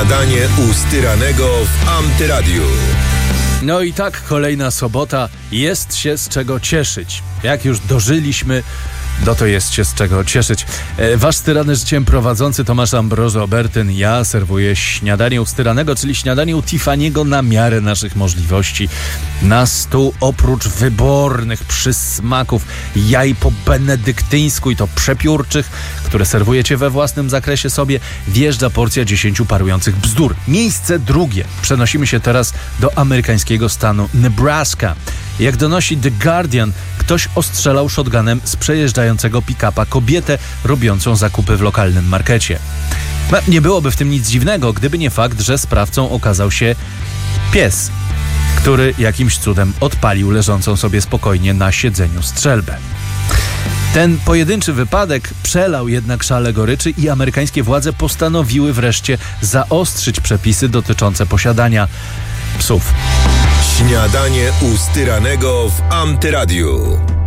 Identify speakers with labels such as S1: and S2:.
S1: Śniadanie u Styranego w Antyradiu.
S2: No i tak, kolejna sobota, jest się z czego cieszyć. Jak już dożyliśmy, to jest się z czego cieszyć. Wasz styrany życiem prowadzący Tomasz Ambrożo Obertyn, ja serwuję śniadanie u Styranego, czyli śniadanie u Tiffany'ego na miarę naszych możliwości. Na stół oprócz wybornych przysmaków, jaj po benedyktyńsku i to przepiórczych, które serwujecie we własnym zakresie sobie, wjeżdża porcja 10 parujących bzdur. Miejsce drugie. Przenosimy się teraz do amerykańskiego stanu Nebraska. Jak donosi The Guardian, ktoś ostrzelał shotgunem z przejeżdżającego pick-upa kobietę robiącą zakupy w lokalnym markecie. Nie byłoby w tym nic dziwnego, gdyby nie fakt, że sprawcą okazał się pies, który jakimś cudem odpalił leżącą sobie spokojnie na siedzeniu strzelbę. Ten pojedynczy wypadek przelał jednak szale goryczy i amerykańskie władze postanowiły wreszcie zaostrzyć przepisy dotyczące posiadania psów.
S1: Śniadanie u Styranego w Antyradiu.